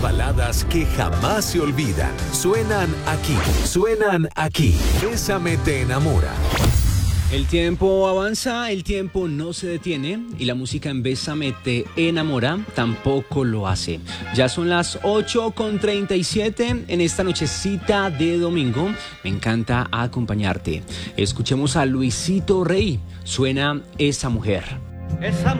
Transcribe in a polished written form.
baladas que jamás se olvidan. Suenan aquí. Bésame te enamora. El tiempo avanza, el tiempo no se detiene y la música en Bésame te enamora tampoco lo hace. Ya son las 8:37 en esta nochecita de domingo. Me encanta acompañarte. Escuchemos a Luisito Rey. Suena Esa Mujer. Esa